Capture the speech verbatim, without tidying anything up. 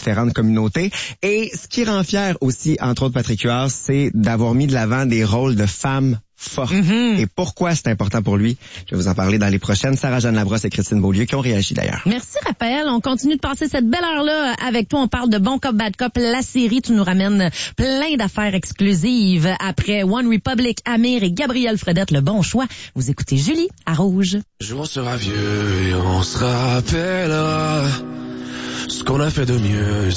différentes communautés. Et ce qui rend fier aussi, entre autres Patrick Huard, c'est d'avoir mis de l'avant des rôles de femmes fortes. Mm-hmm. Et pourquoi c'est important pour lui? Je vais vous en parler dans les prochaines. Sarah-Jeanne Labrosse et Christine Beaulieu qui ont réagi d'ailleurs. Merci Raphaël. On continue de passer cette belle heure-là avec toi. On parle de Bon Cop, Bad Cop, la série. Tu nous ramènes plein d'affaires exclusives. Après One Republic, Amir et Gabriel Fredette, le bon choix. Vous écoutez Julie à Rouge. Un jour on sera vieux et on se rappellera ce qu'on a fait de mieux.